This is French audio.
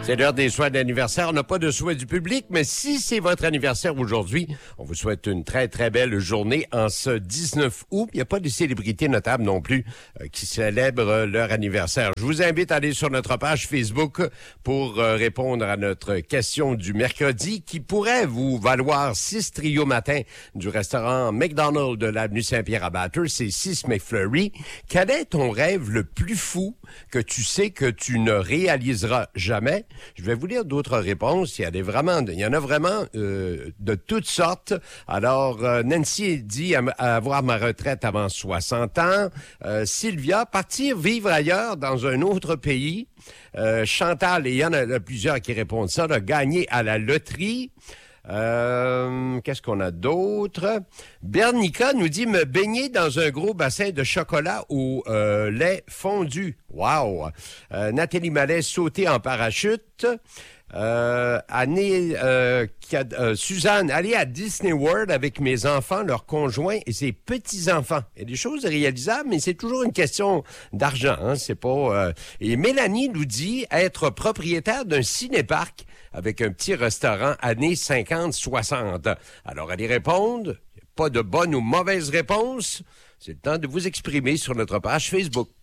C'est l'heure des souhaits d'anniversaire. On n'a pas de souhaits du public, mais si c'est votre anniversaire aujourd'hui, on vous souhaite une très, très belle journée en ce 19 août. Il n'y a pas de célébrités notables non plus qui célèbrent leur anniversaire. Je vous invite à aller sur notre page Facebook pour répondre à notre question du mercredi qui pourrait vous valoir 6 trios matin du restaurant McDonald's de l'avenue Saint-Pierre à Bathurst. C'est 6 McFlurry. Quel est ton rêve le plus fou que tu sais que tu ne réaliseras jamais? Je vais vous lire d'autres réponses. Il y en a vraiment de toutes sortes. Alors, Nancy dit avoir ma retraite avant 60 ans. Sylvia, partir vivre ailleurs dans un autre pays. Chantal, et il y en a plusieurs qui répondent ça, gagner à la loterie. Qu'est-ce qu'on a d'autre? Bernica nous dit me baigner dans un gros bassin de chocolat au lait fondu. Wow! Nathalie Mallet, sauter en parachute. Suzanne, aller à Disney World avec mes enfants, leurs conjoints et ses petits-enfants. Il y a des choses réalisables, mais c'est toujours une question d'argent. Hein? C'est pas. Et Mélanie nous dit être propriétaire d'un cinéparc avec un petit restaurant années 50-60. Alors, allez répondre. Pas de bonne ou mauvaise réponse. C'est le temps de vous exprimer sur notre page Facebook.